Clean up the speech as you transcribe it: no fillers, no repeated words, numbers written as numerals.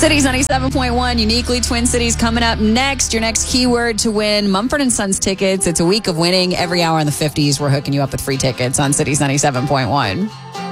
Cities 97.1, uniquely Twin Cities coming up next. Your next keyword to win Mumford & Sons tickets. It's a week of winning. Every hour in the 50s, we're hooking you up with free tickets on Cities 97.1.